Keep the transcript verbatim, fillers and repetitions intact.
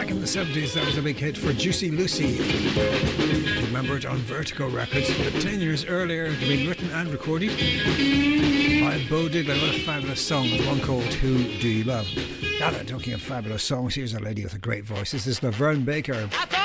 Back in the seventies, that was a big hit for Juicy Lucy. You remember it on Vertigo Records, but ten years earlier, it had been written and recorded by Bo Diddley. What a fabulous song, one called Who Do You Love? Now that talking of fabulous songs, here's a lady with a great voice. This is Laverne Baker.